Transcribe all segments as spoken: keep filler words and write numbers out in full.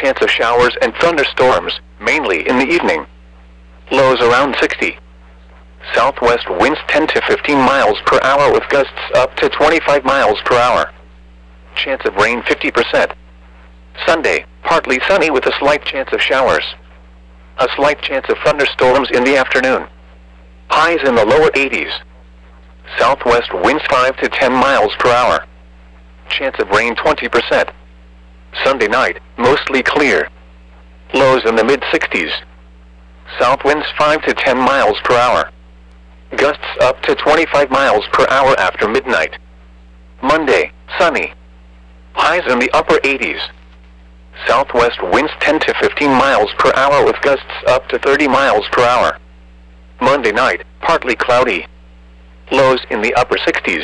chance of showers and thunderstorms, mainly in the evening. Lows around sixty. Southwest winds ten to fifteen miles per hour with gusts up to twenty-five miles per hour. Chance of rain fifty percent. Sunday, partly sunny with a slight chance of showers. A slight chance of thunderstorms in the afternoon. Highs in the lower eighties. Southwest winds five to ten miles per hour. Chance of rain twenty percent. Sunday night, mostly clear. Lows in the mid sixties. South winds five to ten miles per hour. Gusts up to twenty-five miles per hour after midnight. Monday, sunny. Highs in the upper eighties. Southwest winds ten to fifteen miles per hour with gusts up to thirty miles per hour. Monday night, partly cloudy. Lows in the upper sixties.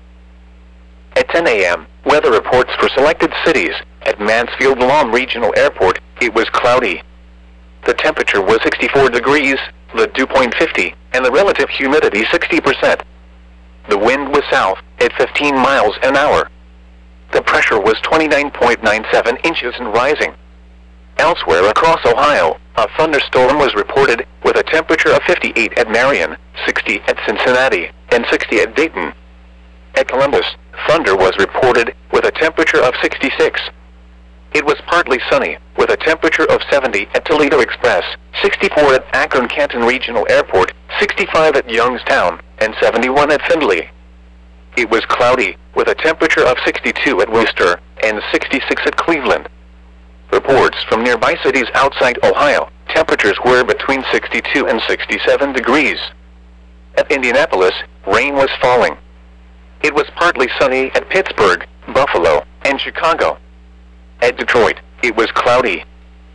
At ten a m, weather reports for selected cities. At Mansfield Lahm Regional Airport, it was cloudy. The temperature was sixty-four degrees, the dew point fifty, and the relative humidity sixty percent. The wind was south, at fifteen miles an hour. The pressure was twenty-nine point nine seven inches and rising. Elsewhere across Ohio, a thunderstorm was reported, with a temperature of fifty-eight at Marion, sixty at Cincinnati, and sixty at Dayton. At Columbus, thunder was reported, with a temperature of sixty-six. It was partly sunny, with a temperature of seventy at Toledo Express, sixty-four at Akron-Canton Regional Airport, sixty-five at Youngstown, and seventy-one at Findlay. It was cloudy, with a temperature of sixty-two at Worcester, and sixty-six at Cleveland. Reports from nearby cities outside Ohio, temperatures were between sixty-two and sixty-seven degrees. At Indianapolis, rain was falling. It was partly sunny at Pittsburgh, Buffalo, and Chicago. At Detroit, it was cloudy.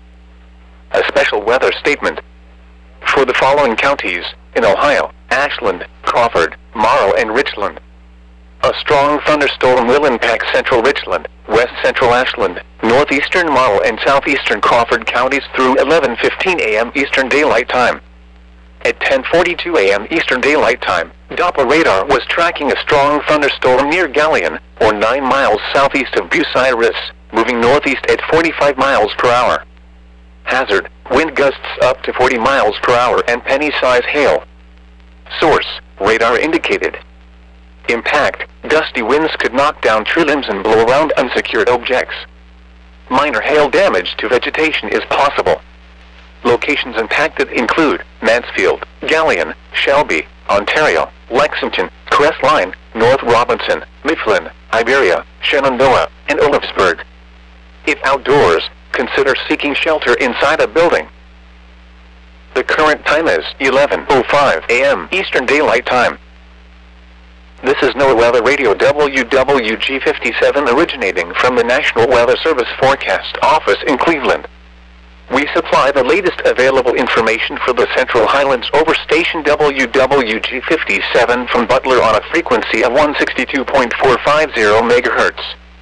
A special weather statement. For the following counties, in Ohio: Ashland, Crawford, Morrow, and Richland. A strong thunderstorm will impact central Richland, west central Ashland, northeastern Morrow, and southeastern Crawford counties through eleven fifteen a m Eastern Daylight Time. At ten forty-two a m Eastern Daylight Time, Doppler radar was tracking a strong thunderstorm near Galion, or nine miles southeast of Bucyrus, moving northeast at forty-five miles per hour. Hazard: wind gusts up to forty miles per hour and penny-size hail. Source: radar indicated. Impact: gusty winds could knock down tree limbs and blow around unsecured objects. Minor hail damage to vegetation is possible. Locations impacted include Mansfield, Galion, Shelby, Ontario, Lexington, Crestline, North Robinson, Mifflin, Iberia, Shenandoah, and Olivesburg. If outdoors, consider seeking shelter inside a building. The current time is eleven oh five a m Eastern Daylight Time. This is NOAA Weather Radio W W G fifty-seven originating from the National Weather Service Forecast Office in Cleveland. We supply the latest available information for the Central Highlands over station W W G fifty-seven from Butler on a frequency of one sixty-two point four five zero megahertz.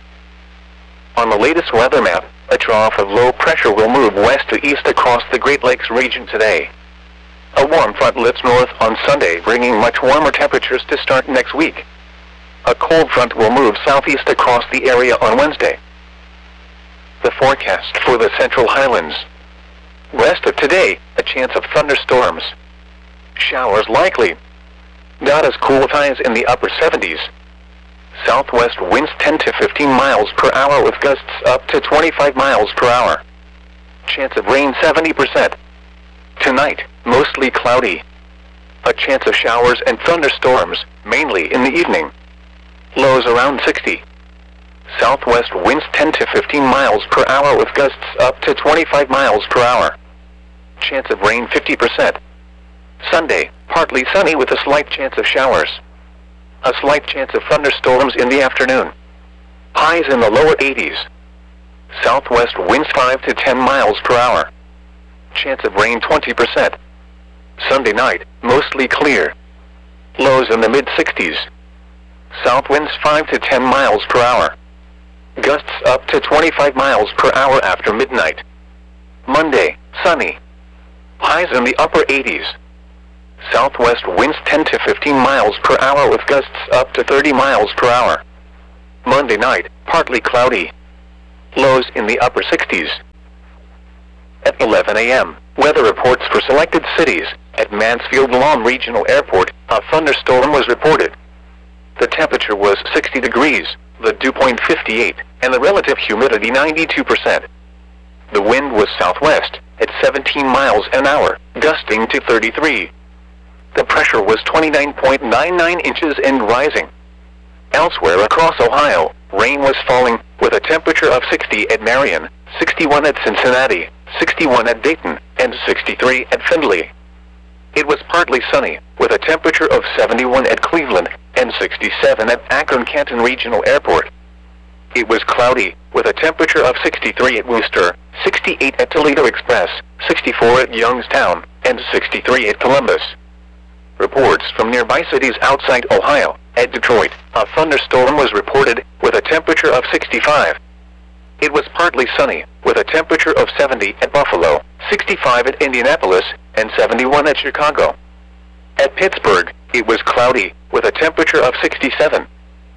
On the latest weather map, a trough of low pressure will move west to east across the Great Lakes region today. A warm front lifts north on Sunday, bringing much warmer temperatures to start next week. A cold front will move southeast across the area on Wednesday. The forecast for the Central Highlands. Rest of today, a chance of thunderstorms. Showers likely. Not as cool with highs in the upper seventies. Southwest winds ten to fifteen miles per hour with gusts up to twenty-five miles per hour. Chance of rain seventy percent. Tonight, mostly cloudy. A chance of showers and thunderstorms, mainly in the evening. Lows around sixty. Southwest winds ten to fifteen miles per hour with gusts up to twenty-five miles per hour. Chance of rain fifty percent. Sunday, partly sunny with a slight chance of showers. A slight chance of thunderstorms in the afternoon. Highs in the lower eighties. Southwest winds five to ten miles per hour. Chance of rain twenty percent. Sunday night, mostly clear. Lows in the mid sixties. South winds five to ten miles per hour. Gusts up to twenty-five miles per hour after midnight. Monday, sunny. Highs in the upper eighties. Southwest winds ten to fifteen miles per hour with gusts up to thirty miles per hour. Monday night, partly cloudy. Lows in the upper sixties. At eleven a m, weather reports for selected cities. At Mansfield Lawn Regional Airport, a thunderstorm was reported. The temperature was sixty degrees, the dew point fifty-eight, and the relative humidity ninety-two percent. The wind was southwest, at seventeen miles an hour, gusting to thirty-three. The pressure was twenty-nine point nine nine inches and rising. Elsewhere across Ohio, rain was falling, with a temperature of sixty at Marion, sixty-one at Cincinnati, sixty-one at Dayton, and sixty-three at Findlay. It was partly sunny, with a temperature of seventy-one at Cleveland, and sixty-seven at Akron-Canton Regional Airport. It was cloudy, with a temperature of sixty-three at Worcester, sixty-eight at Toledo Express, sixty-four at Youngstown, and sixty-three at Columbus. Reports from nearby cities outside Ohio. At Detroit, a thunderstorm was reported, with a temperature of sixty-five. It was partly sunny, with a temperature of seventy at Buffalo, sixty-five at Indianapolis, and seventy-one at Chicago. At Pittsburgh, it was cloudy, with a temperature of sixty-seven.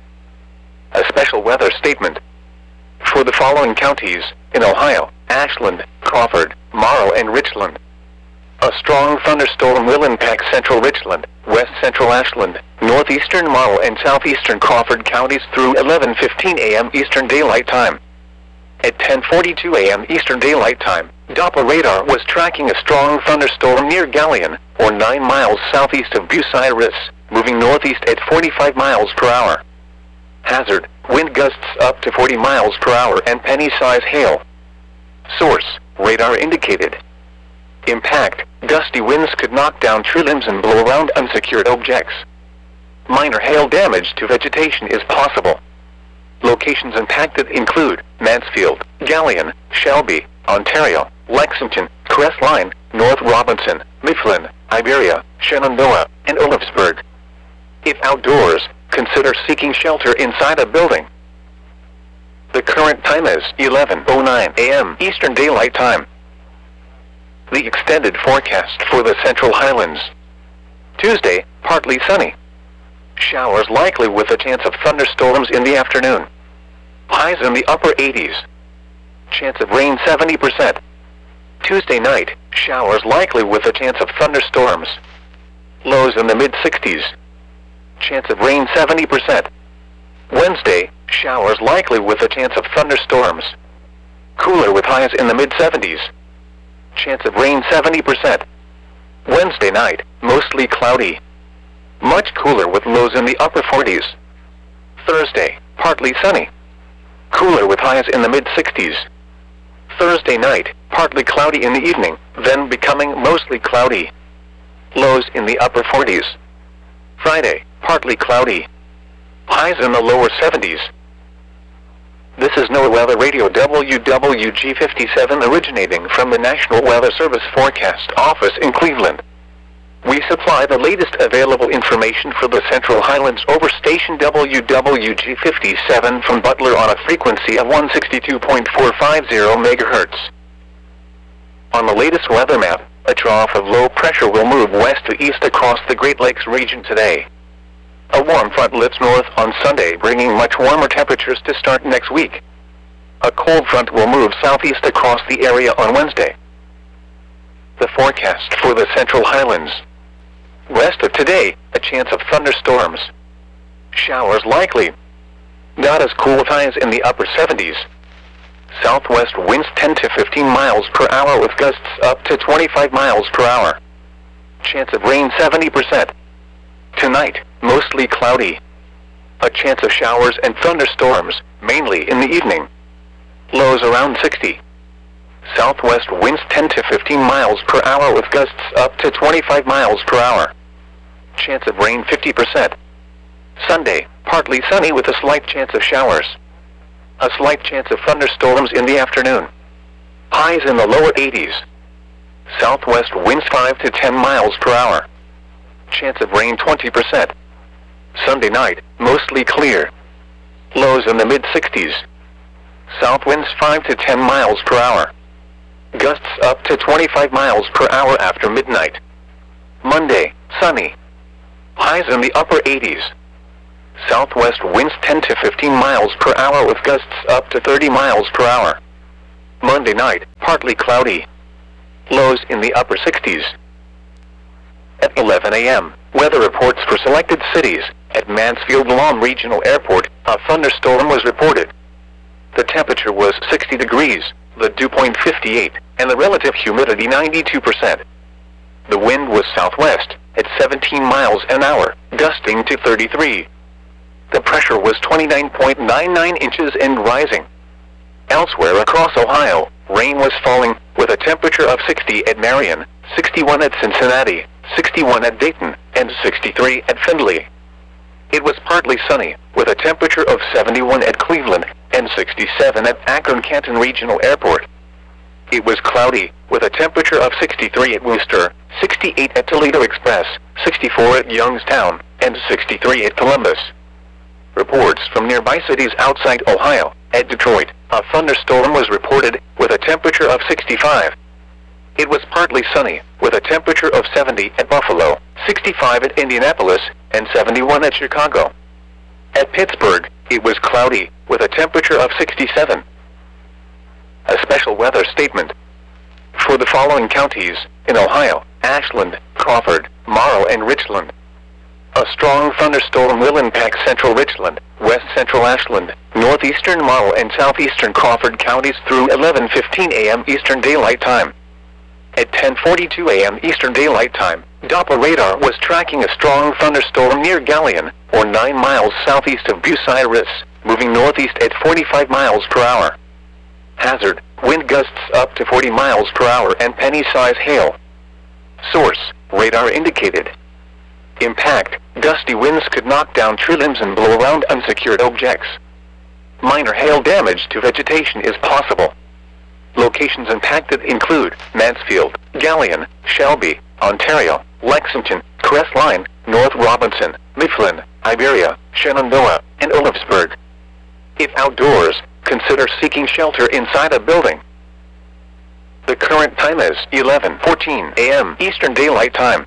A special weather statement. For the following counties, in Ohio: Ashland, Crawford, Morrow, and Richland. A strong thunderstorm will impact central Richland, west central Ashland, northeastern Morrow, and southeastern Crawford counties through eleven fifteen a m Eastern Daylight Time. At ten forty-two a m Eastern Daylight Time, Doppler radar was tracking a strong thunderstorm near Galion, or nine miles southeast of Bucyrus, moving northeast at forty-five miles per hour. Hazard: wind gusts up to forty miles per hour and penny-size hail. Source: radar indicated. Impact: gusty winds could knock down tree limbs and blow around unsecured objects. Minor hail damage to vegetation is possible. Locations impacted include Mansfield, Galion, Shelby, Ontario, Lexington, Crestline, North Robinson, Mifflin, Iberia, Shenandoah, and Olivsburg. If outdoors, consider seeking shelter inside a building. The current time is eleven oh nine a m Eastern Daylight Time. The extended forecast for the Central Highlands. Tuesday, partly sunny. Showers likely with a chance of thunderstorms in the afternoon. Highs in the upper eighties. Chance of rain seventy percent. Tuesday night, showers likely with a chance of thunderstorms. Lows in the mid-sixties. Chance of rain seventy percent. Wednesday, showers likely with a chance of thunderstorms. Cooler with highs in the mid-seventies. Chance of rain seventy percent. Wednesday night, mostly cloudy. Much cooler with lows in the upper forties. Thursday, partly sunny. Cooler with highs in the mid-sixties. Thursday night, partly cloudy in the evening, then becoming mostly cloudy. Lows in the upper forties. Friday, partly cloudy. Highs in the lower seventies. This is NOAA Weather Radio W W G fifty-seven originating from the National Weather Service Forecast Office in Cleveland. We supply the latest available information for the Central Highlands over station W W G fifty-seven from Butler on a frequency of one sixty-two point four five zero megahertz. On the latest weather map, a trough of low pressure will move west to east across the Great Lakes region today. A warm front lifts north on Sunday, bringing much warmer temperatures to start next week. A cold front will move southeast across the area on Wednesday. The forecast for the Central Highlands. West of today, a chance of thunderstorms. Showers likely. Not as cool with highs in the upper seventies. Southwest winds ten to fifteen miles per hour with gusts up to twenty-five miles per hour. Chance of rain seventy percent. Tonight, mostly cloudy. A chance of showers and thunderstorms, mainly in the evening. Lows around sixty. Southwest winds ten to fifteen miles per hour with gusts up to twenty-five miles per hour. Chance of rain fifty percent. Sunday, partly sunny with a slight chance of showers. A slight chance of thunderstorms in the afternoon. Highs in the lower eighties. Southwest winds five to ten miles per hour. Chance of rain twenty percent. Sunday night, mostly clear. Lows in the mid-sixties. South winds five to ten miles per hour. Gusts up to twenty-five miles per hour after midnight. Monday, sunny. Highs in the upper eighties. Southwest winds ten to fifteen miles per hour with gusts up to thirty miles per hour. Monday night, partly cloudy. Lows in the upper sixties. At eleven a m, weather reports for selected cities. At Mansfield-Lam Regional Airport, a thunderstorm was reported. The temperature was sixty degrees, the dew point fifty-eight, and the relative humidity ninety-two percent. The wind was southwest, at seventeen miles an hour, gusting to thirty-three. The pressure was twenty-nine point nine nine inches and rising. Elsewhere across Ohio, rain was falling, with a temperature of sixty at Marion, sixty-one at Cincinnati, sixty-one at Dayton, and sixty-three at Findlay. It was partly sunny, with a temperature of seventy-one at Cleveland, and sixty-seven at Akron-Canton Regional Airport. It was cloudy, with a temperature of sixty-three at Worcester, sixty-eight at Toledo Express, sixty-four at Youngstown, and sixty-three at Columbus. Reports from nearby cities outside Ohio. At Detroit, a thunderstorm was reported, with a temperature of sixty-five. It was partly sunny, with a temperature of seventy at Buffalo, sixty-five at Indianapolis, and seventy-one at Chicago. At Pittsburgh, it was cloudy, with a temperature of sixty-seven. A special weather statement. For the following counties, in Ohio: Ashland, Crawford, Morrow, and Richland. A strong thunderstorm will impact central Richland, west central Ashland, northeastern Morrow, and southeastern Crawford counties through eleven fifteen a m Eastern Daylight Time. At ten forty-two a m Eastern Daylight Time, Doppler radar was tracking a strong thunderstorm near Galion, or nine miles southeast of Bucyrus, moving northeast at forty-five miles per hour. Hazard: wind gusts up to forty miles per hour and penny-size hail. Source: radar indicated. Impact: gusty winds could knock down tree limbs and blow around unsecured objects. Minor hail damage to vegetation is possible. Locations impacted include Mansfield, Galion, Shelby, Ontario, Lexington, Crestline, North Robinson, Mifflin, Iberia, Shenandoah, and Olafsburg. If outdoors, consider seeking shelter inside a building. The current time is eleven fourteen a m Eastern Daylight Time.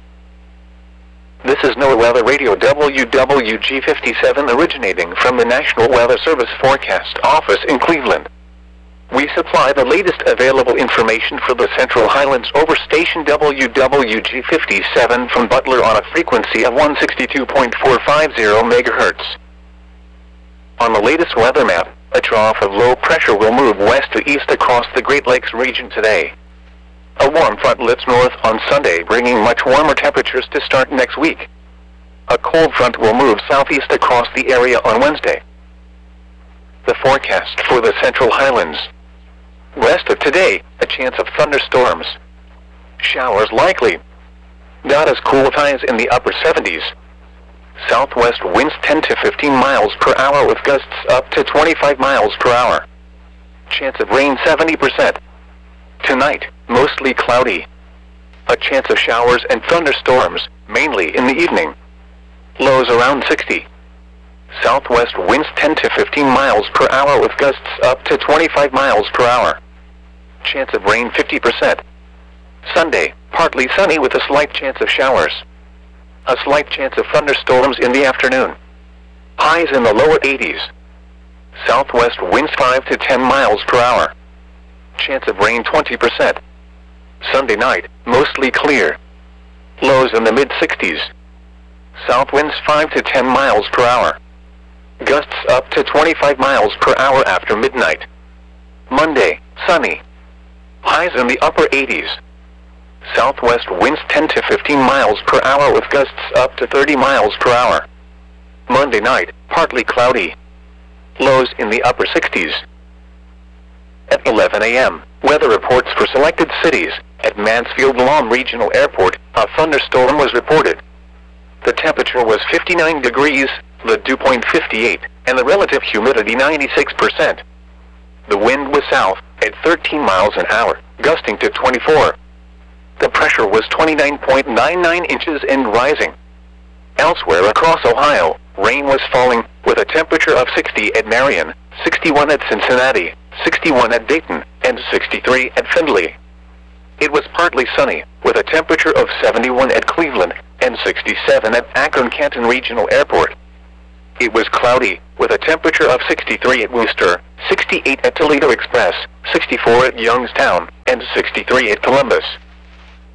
This is NOAA Weather Radio W W G fifty-seven, originating from the National Weather Service Forecast Office in Cleveland. We supply the latest available information for the Central Highlands over station W W G fifty-seven from Butler on a frequency of one sixty-two point four five zero megahertz. On the latest weather map, a trough of low pressure will move west to east across the Great Lakes region today. A warm front lifts north on Sunday, bringing much warmer temperatures to start next week. A cold front will move southeast across the area on Wednesday. The forecast for the Central Highlands. Rest of today, a chance of thunderstorms. Showers likely. Not as cool with highs in the upper seventies. Southwest winds ten to fifteen miles per hour with gusts up to twenty-five miles per hour. Chance of rain seventy percent. Tonight, mostly cloudy. A chance of showers and thunderstorms, mainly in the evening. Lows around sixty. Southwest winds ten to fifteen miles per hour with gusts up to twenty-five miles per hour. Chance of rain fifty percent. Sunday, partly sunny with a slight chance of showers. A slight chance of thunderstorms in the afternoon. Highs in the lower eighties. Southwest winds five to ten miles per hour. Chance of rain twenty percent. Sunday night, mostly clear. Lows in the mid sixties. South winds five to ten miles per hour. Gusts up to twenty-five miles per hour after midnight. Monday, sunny. Highs in the upper eighties. Southwest winds ten to fifteen miles per hour with gusts up to thirty miles per hour. Monday night, partly cloudy. Lows in the upper sixties. At eleven a m, weather reports for selected cities. At Mansfield-Lam Regional Airport, a thunderstorm was reported. The temperature was fifty-nine degrees, the dew point fifty-eight, and the relative humidity ninety-six percent. The wind was south, at thirteen miles an hour, gusting to twenty-four. The pressure was twenty-nine point nine nine inches and rising. Elsewhere across Ohio, rain was falling, with a temperature of sixty at Marion, sixty-one at Cincinnati, sixty-one at Dayton, and sixty-three at Findlay. It was partly sunny, with a temperature of seventy-one at Cleveland, and sixty-seven at Akron-Canton Regional Airport. It was cloudy, with a temperature of sixty-three at Worcester, sixty-eight at Toledo Express, sixty-four at Youngstown, and sixty-three at Columbus.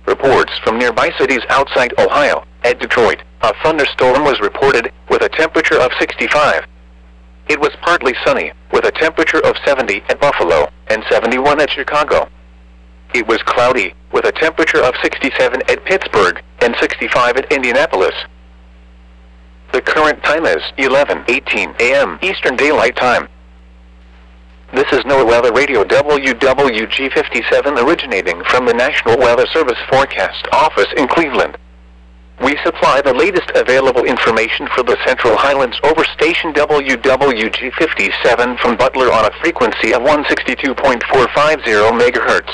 Reports from nearby cities outside Ohio. At Detroit, a thunderstorm was reported, with a temperature of sixty-five. It was partly sunny, with a temperature of seventy at Buffalo, and seventy-one at Chicago. It was cloudy, with a temperature of sixty-seven at Pittsburgh, and sixty-five at Indianapolis. The current time is eleven eighteen a m Eastern Daylight Time. This is NOAA Weather Radio W W G fifty-seven originating from the National Weather Service Forecast Office in Cleveland. We supply the latest available information for the Central Highlands over station W W G fifty-seven from Butler on a frequency of one sixty-two point four five zero megahertz.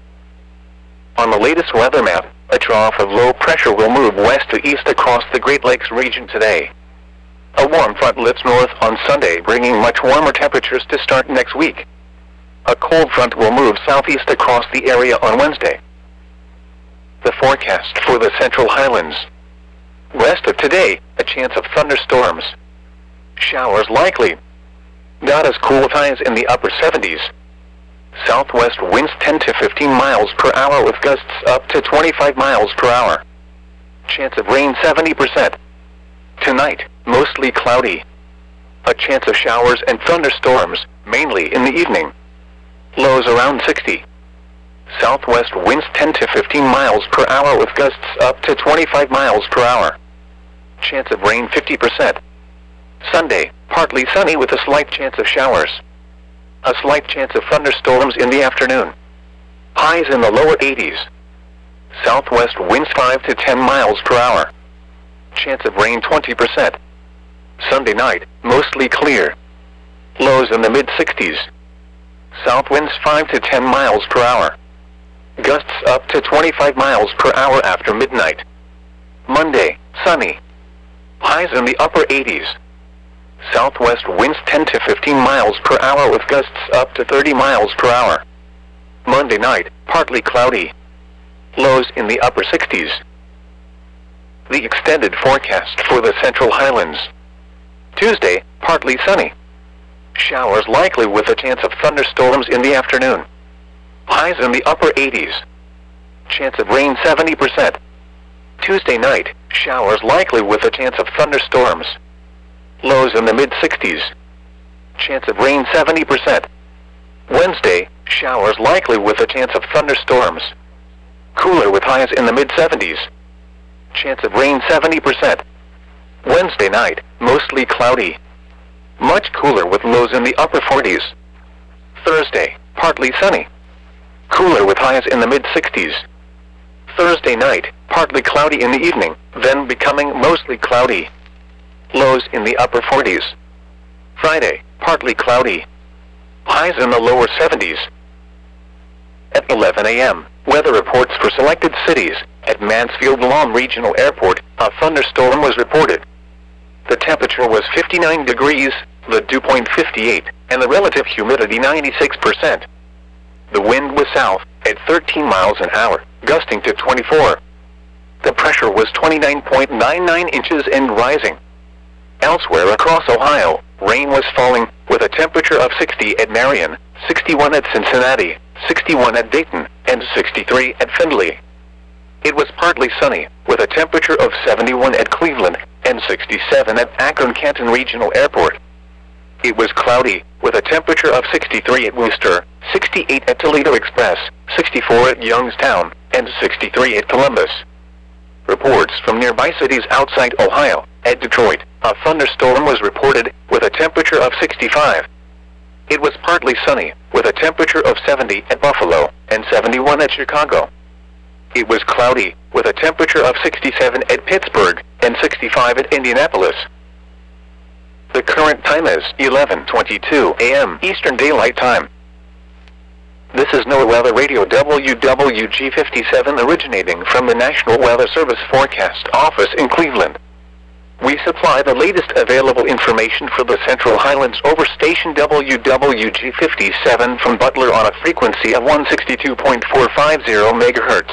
On the latest weather map, a trough of low pressure will move west to east across the Great Lakes region today. A warm front lifts north on Sunday, bringing much warmer temperatures to start next week. A cold front will move southeast across the area on Wednesday. The forecast for the Central Highlands. West of today, a chance of thunderstorms. Showers likely. Not as cool with highs in the upper seventies. Southwest winds ten to fifteen miles per hour with gusts up to twenty-five miles per hour. Chance of rain seventy percent. Tonight, mostly cloudy. A chance of showers and thunderstorms, mainly in the evening. Lows around sixty. Southwest winds ten to fifteen miles per hour with gusts up to twenty-five miles per hour. Chance of rain fifty percent. Sunday, partly sunny with a slight chance of showers. A slight chance of thunderstorms in the afternoon. Highs in the lower eighties. Southwest winds five to ten miles per hour. Chance of rain twenty percent. Sunday night, mostly clear. Lows in the mid sixties. South winds five to ten miles per hour. Gusts up to twenty-five miles per hour after midnight. Monday, sunny. Highs in the upper eighties. Southwest winds ten to fifteen miles per hour with gusts up to thirty miles per hour. Monday night, partly cloudy. Lows in the upper sixties. The extended forecast for the Central Highlands. Tuesday, partly sunny. Showers likely with a chance of thunderstorms in the afternoon. Highs in the upper eighties. Chance of rain seventy percent. Tuesday night, showers likely with a chance of thunderstorms. Lows in the mid sixties. Chance of rain seventy percent. Wednesday, showers likely with a chance of thunderstorms. Cooler with highs in the mid seventies. Chance of rain seventy percent. Wednesday night, mostly cloudy. Much cooler with lows in the upper forties. Thursday, partly sunny. Cooler with highs in the mid sixties. Thursday night, partly cloudy in the evening, then becoming mostly cloudy. Lows in the upper forties. Friday, partly cloudy. Highs in the lower seventies. At eleven a m, weather reports for selected cities. At Mansfield-Lawn Regional Airport, a thunderstorm was reported. The temperature was fifty-nine degrees, the dew point fifty-eight, and the relative humidity ninety-six percent. The wind was south, at thirteen miles an hour, gusting to twenty-four. The pressure was twenty-nine point nine nine inches and rising. Elsewhere across Ohio, rain was falling, with a temperature of sixty at Marion, sixty-one at Cincinnati, sixty-one at Dayton, and sixty-three at Findlay. It was partly sunny, with a temperature of seventy-one at Cleveland, and sixty-seven at Akron-Canton Regional Airport. It was cloudy, with a temperature of sixty-three at Worcester, sixty-eight at Toledo Express, sixty-four at Youngstown, and sixty-three at Columbus. Reports from nearby cities outside Ohio. At Detroit, a thunderstorm was reported, with a temperature of sixty-five. It was partly sunny, with a temperature of seventy at Buffalo, and seventy-one at Chicago. It was cloudy, with a temperature of sixty-seven at Pittsburgh, and sixty-five at Indianapolis. The current time is eleven twenty-two a m Eastern Daylight Time. This is NOAA Weather Radio W W G fifty-seven originating from the National Weather Service Forecast Office in Cleveland. We supply the latest available information for the Central Highlands over station W W G fifty-seven from Butler on a frequency of one sixty-two point four five zero megahertz.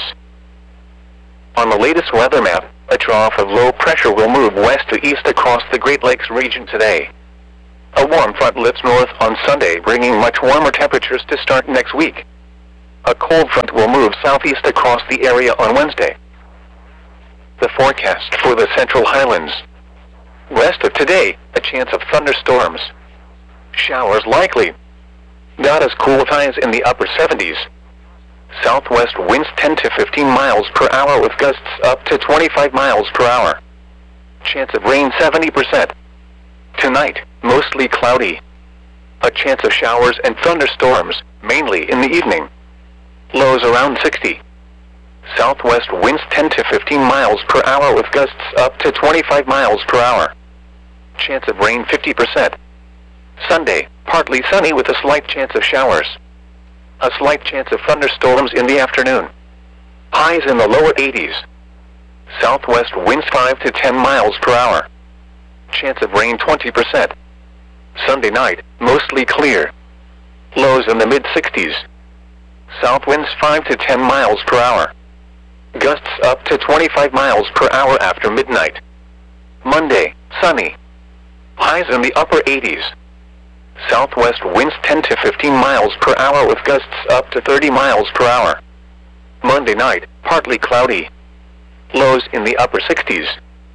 On the latest weather map, a trough of low pressure will move west to east across the Great Lakes region today. A warm front lifts north on Sunday, bringing much warmer temperatures to start next week. A cold front will move southeast across the area on Wednesday. The forecast for the Central Highlands. Rest of today, a chance of thunderstorms. Showers likely. Not as cool with highs in the upper seventies. Southwest winds ten to fifteen miles per hour with gusts up to twenty-five miles per hour. Chance of rain seventy percent. Tonight, mostly cloudy. A chance of showers and thunderstorms, mainly in the evening. Lows around sixty. Southwest winds ten to fifteen miles per hour with gusts up to twenty-five miles per hour. Chance of rain fifty percent. Sunday, partly sunny with a slight chance of showers. A slight chance of thunderstorms in the afternoon. Highs in the lower eighties. Southwest winds five to ten miles per hour. Chance of rain twenty percent. Sunday night, mostly clear. Lows in the mid sixties. South winds five to ten miles per hour. Gusts up to twenty-five miles per hour after midnight. Monday, sunny. Highs in the upper eighties. Southwest winds ten to fifteen miles per hour with gusts up to thirty miles per hour. Monday night, partly cloudy. Lows in the upper sixties.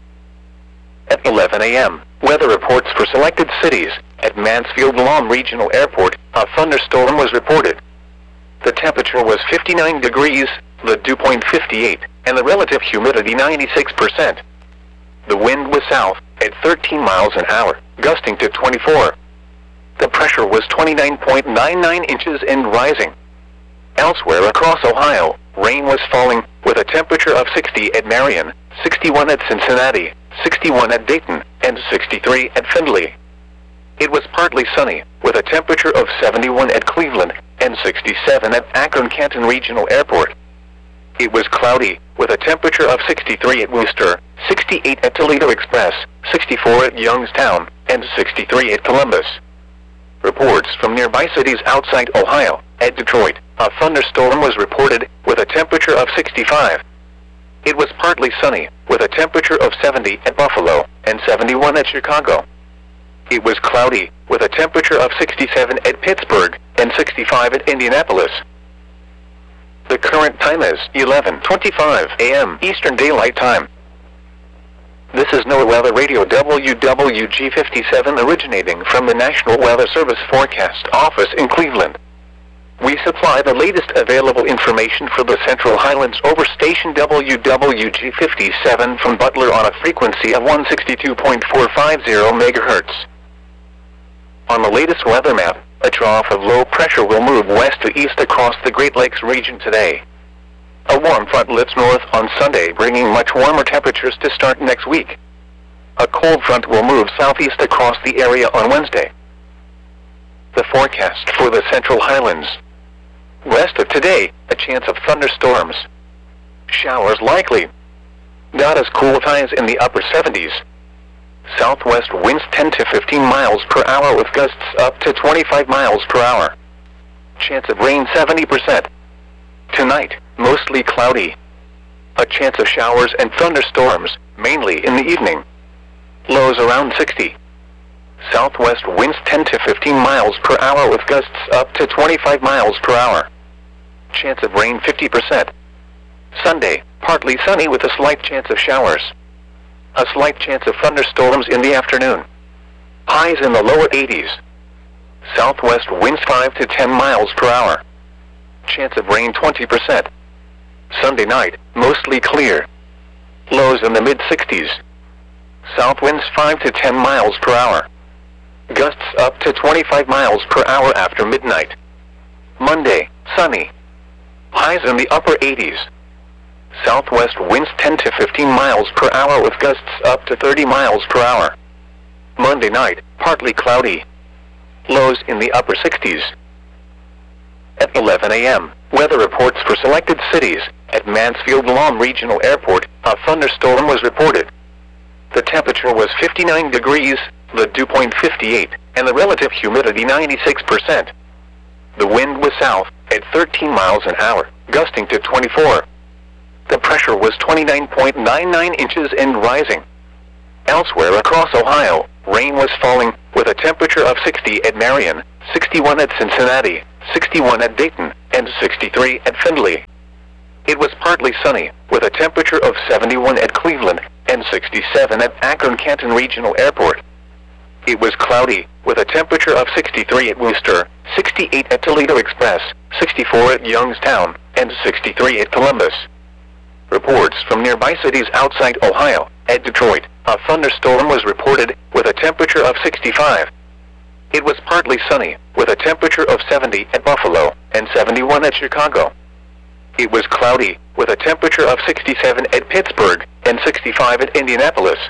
At eleven a m, weather reports for selected cities. At Mansfield-Lam Regional Airport, a thunderstorm was reported. The temperature was fifty-nine degrees, the dew point fifty-eight, and the relative humidity ninety-six percent. The wind was south, at thirteen miles an hour, gusting to twenty-four. The pressure was twenty-nine point nine nine inches and rising. Elsewhere across Ohio, rain was falling, with a temperature of sixty at Marion, sixty-one at Cincinnati, sixty-one at Dayton, and sixty-three at Findlay. It was partly sunny, with a temperature of seventy-one at Cleveland, and sixty-seven at Akron-Canton Regional Airport. It was cloudy, with a temperature of sixty-three at Worcester, sixty-eight at Toledo Express, sixty-four at Youngstown, and sixty-three at Columbus. Reports from nearby cities outside Ohio. At Detroit, a thunderstorm was reported, with a temperature of sixty-five. It was partly sunny, with a temperature of seventy at Buffalo, and seventy-one at Chicago. It was cloudy, with a temperature of sixty-seven at Pittsburgh, and sixty-five at Indianapolis. The current time is eleven twenty-five a m Eastern Daylight Time. This is NOAA Weather Radio W W G fifty-seven originating from the National Weather Service Forecast Office in Cleveland. We supply the latest available information for the Central Highlands over station W W G fifty-seven from Butler on a frequency of one sixty-two point four five zero megahertz. On the latest weather map, a trough of low pressure will move west to east across the Great Lakes region today. A warm front lifts north on Sunday, bringing much warmer temperatures to start next week. A cold front will move southeast across the area on Wednesday. The forecast for the Central Highlands. Rest of today, a chance of thunderstorms. Showers likely. Not as cool with highs in the upper seventies. Southwest winds ten to fifteen miles per hour with gusts up to twenty-five miles per hour. Chance of rain seventy percent. Tonight, mostly cloudy. A chance of showers and thunderstorms, mainly in the evening. Lows around sixty. Southwest winds ten to fifteen miles per hour with gusts up to twenty-five miles per hour. Chance of rain fifty percent. Sunday, partly sunny with a slight chance of showers. A slight chance of thunderstorms in the afternoon. Highs in the lower eighties. Southwest winds five to ten miles per hour. Chance of rain twenty percent. Sunday night, mostly clear. Lows in the mid sixties. South winds five to ten miles per hour. Gusts up to twenty-five miles per hour after midnight. Monday, sunny. Highs in the upper eighties. Southwest winds ten to fifteen miles per hour with gusts up to thirty miles per hour. Monday night, partly cloudy. Lows in the upper sixties. At eleven a m, weather reports for selected cities. At Mansfield-Lam Regional Airport, a thunderstorm was reported. The temperature was fifty-nine degrees, the dew point fifty-eight, and the relative humidity ninety-six percent. The wind was south, at thirteen miles an hour, gusting to twenty-four. The pressure was twenty-nine point nine nine inches and rising. Elsewhere across Ohio, rain was falling, with a temperature of sixty at Marion, sixty-one at Cincinnati, sixty-one at Dayton, and sixty-three at Findlay. It was partly sunny, with a temperature of seventy-one at Cleveland, and sixty-seven at Akron-Canton Regional Airport. It was cloudy, with a temperature of sixty-three at Worcester, sixty-eight at Toledo Express, sixty-four at Youngstown, and sixty-three at Columbus. Reports from nearby cities outside Ohio. At Detroit, a thunderstorm was reported, with a temperature of sixty-five. It was partly sunny, with a temperature of seventy at Buffalo, and seventy-one at Chicago. It was cloudy, with a temperature of sixty-seven at Pittsburgh, and sixty-five at Indianapolis.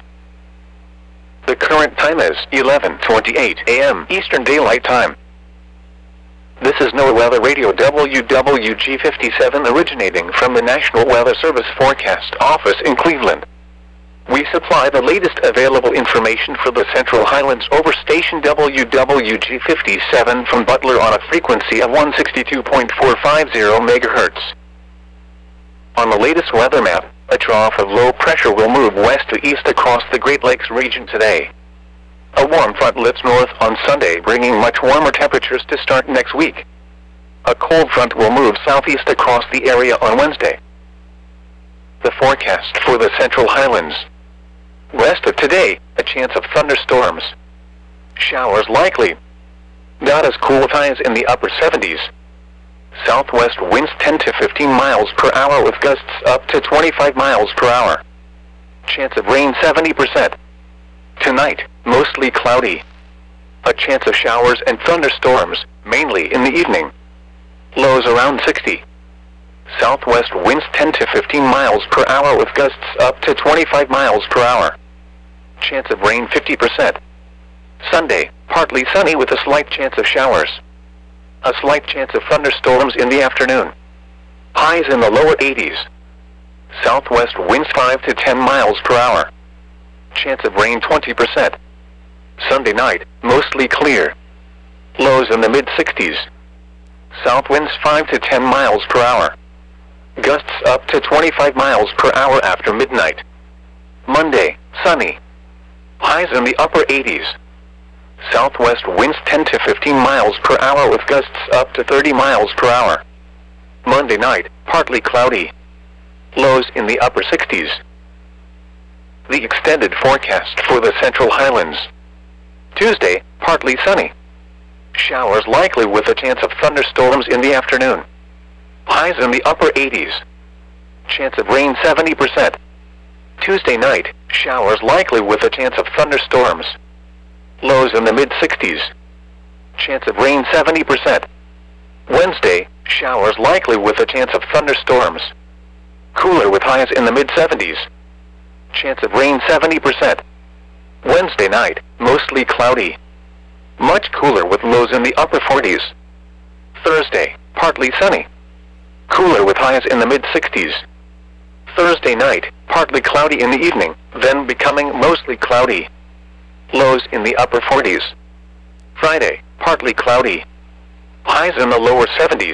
The current time is eleven twenty-eight a m Eastern Daylight Time. This is NOAA Weather Radio W W G fifty-seven originating from the National Weather Service Forecast Office in Cleveland. We supply the latest available information for the Central Highlands over station W W G fifty-seven from Butler on a frequency of one sixty-two point four five zero megahertz. On the latest weather map, a trough of low pressure will move west to east across the Great Lakes region today. A warm front lifts north on Sunday, bringing much warmer temperatures to start next week. A cold front will move southeast across the area on Wednesday. The forecast for the Central Highlands. West of today, a chance of thunderstorms. Showers likely. Not as cool with highs in the upper seventies. Southwest winds ten to fifteen miles per hour with gusts up to twenty-five miles per hour. Chance of rain seventy percent. Tonight, mostly cloudy. A chance of showers and thunderstorms, mainly in the evening. Lows around sixty. Southwest winds ten to fifteen miles per hour with gusts up to twenty-five miles per hour. Chance of rain fifty percent. Sunday, partly sunny with a slight chance of showers. A slight chance of thunderstorms in the afternoon. Highs in the lower eighties. Southwest winds five to ten miles per hour. Chance of rain twenty percent. Sunday night, mostly clear. Lows in the mid sixties. South winds five to ten miles per hour. Gusts up to twenty-five miles per hour after midnight. Monday, sunny. Highs in the upper eighties. Southwest winds ten to fifteen miles per hour with gusts up to thirty miles per hour. Monday night, partly cloudy. Lows in the upper sixties. The extended forecast for the Central Highlands. Tuesday, partly sunny. Showers likely with a chance of thunderstorms in the afternoon. Highs in the upper eighties. Chance of rain seventy percent. Tuesday night, showers likely with a chance of thunderstorms. Lows in the mid sixties. Chance of rain seventy percent. Wednesday, showers likely with a chance of thunderstorms. Cooler with highs in the mid seventies. Chance of rain seventy percent. Wednesday night, mostly cloudy. Much cooler with lows in the upper forties. Thursday, partly sunny. Cooler with highs in the mid sixties. Thursday night, partly cloudy in the evening, then becoming mostly cloudy. Lows in the upper forties. Friday, partly cloudy. Highs in the lower seventies.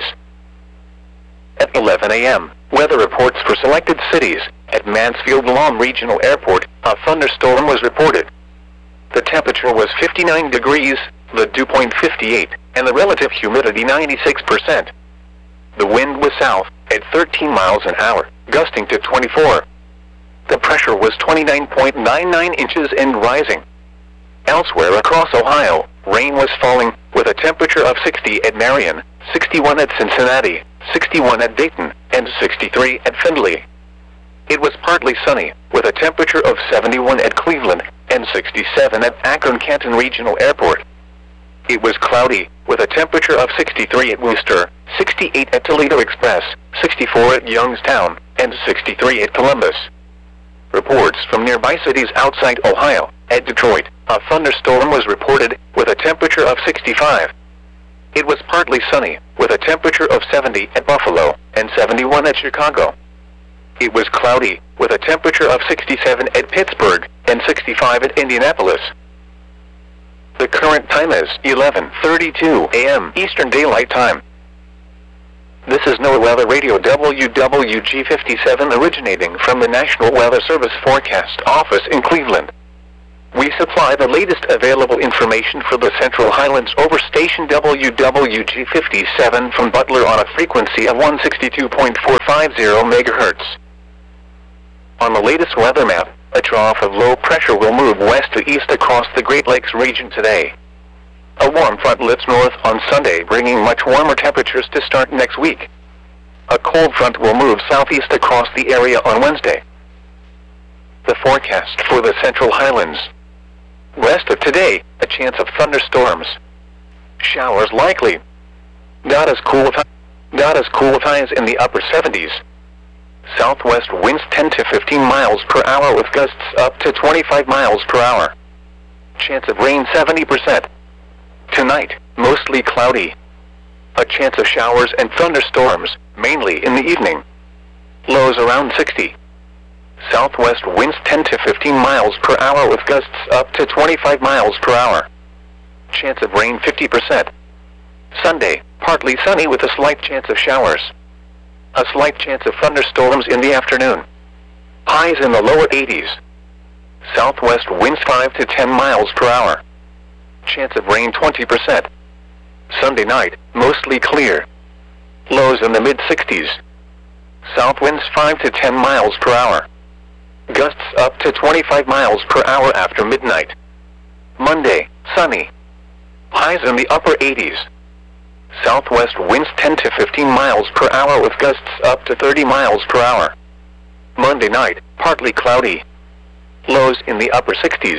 At eleven a m, weather reports for selected cities. At Mansfield-Lom Regional Airport, a thunderstorm was reported. The temperature was fifty-nine degrees, the dew point fifty-eight, and the relative humidity ninety-six percent. The wind was south, at thirteen miles an hour, gusting to twenty-four. The pressure was twenty-nine point nine nine inches and rising. Elsewhere across Ohio, rain was falling, with a temperature of sixty at Marion, sixty-one at Cincinnati, sixty-one at Dayton, and sixty-three at Findlay. It was partly sunny, with a temperature of seventy-one at Cleveland, and sixty-seven at Akron-Canton Regional Airport. It was cloudy, with a temperature of sixty-three at Worcester, sixty-eight at Toledo Express, sixty-four at Youngstown, and sixty-three at Columbus. Reports from nearby cities outside Ohio. At Detroit, a thunderstorm was reported, with a temperature of sixty-five. It was partly sunny, with a temperature of seventy at Buffalo, and seventy-one at Chicago. It was cloudy, with a temperature of sixty-seven at Pittsburgh, and sixty-five at Indianapolis. The current time is eleven thirty-two a m Eastern Daylight Time. This is NOAA Weather Radio W W G fifty-seven originating from the National Weather Service Forecast Office in Cleveland. We supply the latest available information for the Central Highlands over station W W G fifty-seven from Butler on a frequency of one sixty-two point four five zero megahertz. On the latest weather map, a trough of low pressure will move west to east across the Great Lakes region today. A warm front lifts north on Sunday, bringing much warmer temperatures to start next week. A cold front will move southeast across the area on Wednesday. The forecast for the Central Highlands. Rest of today, a chance of thunderstorms. Showers likely. Not as cool with, not as cool with highs in the upper seventies. Southwest winds ten to fifteen miles per hour with gusts up to twenty-five miles per hour. Chance of rain seventy percent. Tonight, mostly cloudy. A chance of showers and thunderstorms, mainly in the evening. Lows around sixty. Southwest winds ten to fifteen miles per hour with gusts up to twenty-five miles per hour. Chance of rain fifty percent. Sunday, partly sunny with a slight chance of showers. A slight chance of thunderstorms in the afternoon. Highs in the lower eighties. Southwest winds five to ten miles per hour. Chance of rain twenty percent. Sunday night, mostly clear. Lows in the mid sixties. South winds five to ten miles per hour. Gusts up to twenty-five miles per hour after midnight. Monday, sunny. Highs in the upper eighties. Southwest winds ten to fifteen miles per hour with gusts up to thirty miles per hour. Monday night, partly cloudy. Lows in the upper sixties.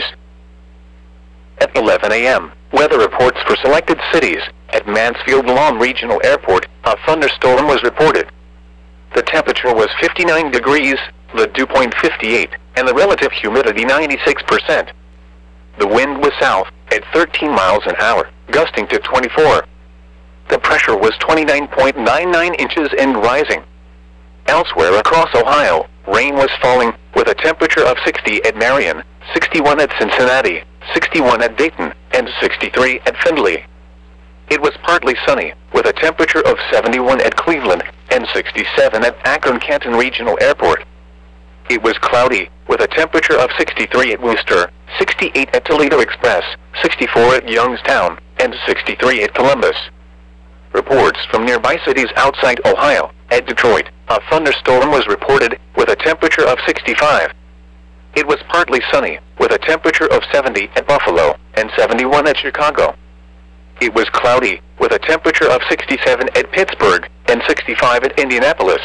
At eleven a m, weather reports for selected cities. At Mansfield-Lawn Regional Airport, a thunderstorm was reported. The temperature was fifty-nine degrees, the dew point fifty-eight, and the relative humidity ninety-six percent. The wind was south, at thirteen miles an hour, gusting to twenty-four. The pressure was twenty-nine point nine nine inches and rising. Elsewhere across Ohio, rain was falling, with a temperature of sixty at Marion, sixty-one at Cincinnati, sixty-one at Dayton, and sixty-three at Findlay. It was partly sunny, with a temperature of seventy-one at Cleveland, and sixty-seven at Akron-Canton Regional Airport. It was cloudy, with a temperature of sixty-three at Worcester, sixty-eight at Toledo Express, sixty-four at Youngstown, and sixty-three at Columbus. Reports from nearby cities outside Ohio. At Detroit, a thunderstorm was reported, with a temperature of sixty-five. It was partly sunny, with a temperature of seventy at Buffalo, and seventy-one at Chicago. It was cloudy, with a temperature of sixty-seven at Pittsburgh, and sixty-five at Indianapolis.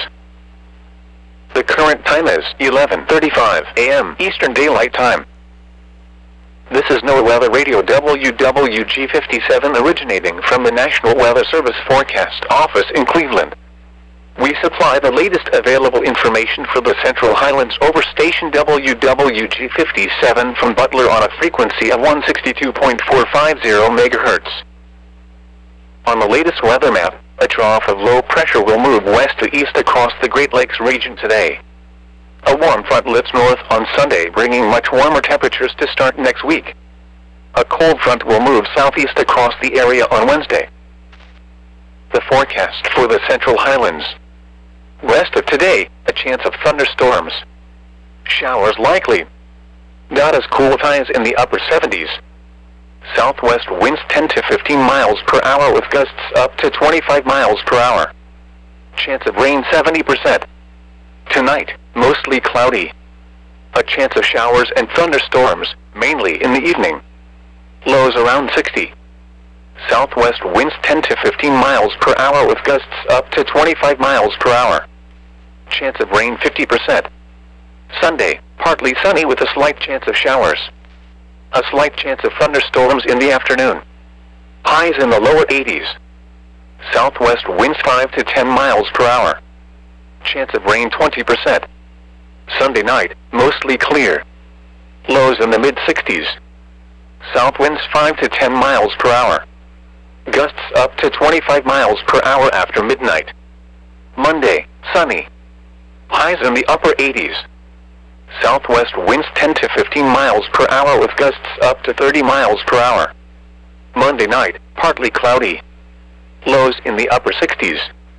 The current time is eleven thirty-five a m Eastern Daylight Time. This is NOAA Weather Radio W W G fifty-seven originating from the National Weather Service Forecast Office in Cleveland. We supply the latest available information for the Central Highlands over station W W G fifty-seven from Butler on a frequency of one sixty-two point four five zero megahertz. On the latest weather map, a trough of low pressure will move west to east across the Great Lakes region today. A warm front lifts north on Sunday, bringing much warmer temperatures to start next week. A cold front will move southeast across the area on Wednesday. The forecast for the Central Highlands. Rest of today, a chance of thunderstorms. Showers likely. Not as cool with highs in the upper seventies. Southwest winds ten to fifteen miles per hour with gusts up to twenty-five miles per hour. Chance of rain seventy percent. Tonight, mostly cloudy. A chance of showers and thunderstorms, mainly in the evening. Lows around sixty. Southwest winds ten to fifteen miles per hour with gusts up to twenty-five miles per hour. Chance of rain fifty percent. Sunday, partly sunny with a slight chance of showers. A slight chance of thunderstorms in the afternoon. Highs in the lower eighties. Southwest winds five to ten miles per hour. Chance of rain twenty percent. Sunday night, mostly clear. Lows in the mid sixties. South winds five to ten miles per hour. Gusts up to twenty-five miles per hour after midnight. Monday, sunny. Highs in the upper eighties. Southwest winds ten to fifteen miles per hour with gusts up to thirty miles per hour. Monday night, partly cloudy. Lows in the upper sixties.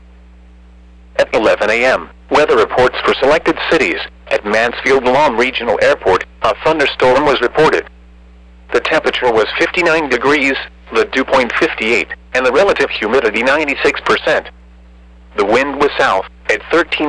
At eleven a m, weather reports for selected cities. At Mansfield-Lawn Regional Airport, a thunderstorm was reported. The temperature was fifty-nine degrees, the dew point fifty-eight, and the relative humidity ninety-six percent. The wind was south, at thirteen